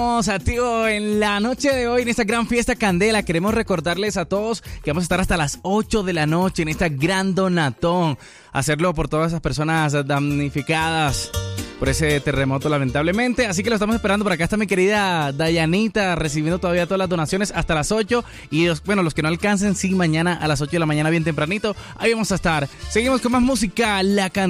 Activo en la noche de hoy en esta gran fiesta Candela. Queremos recordarles a todos que vamos a estar hasta las 8 de la noche en esta gran donatón. Hacerlo por todas esas personas damnificadas por ese terremoto, lamentablemente. Así que lo estamos esperando. Por acá está mi querida Dayanita recibiendo todavía todas las donaciones hasta las 8. Y los que no alcancen, sí, mañana a las 8 de la mañana bien tempranito. Ahí vamos a estar. Seguimos con más música. La Candela.